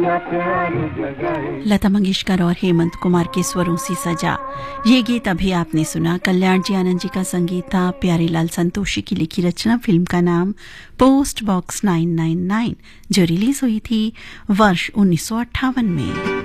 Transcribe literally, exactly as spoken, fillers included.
लता मंगेशकर और हेमंत कुमार के स्वरों से सजा ये गीत अभी आपने सुना। कल्याण जी आनंद जी का संगीत था। प्यारेलाल संतोषी की लिखी रचना। फिल्म का नाम post box nine nine nine, जो रिलीज हुई थी वर्ष उन्नीस सौ अट्ठावन में।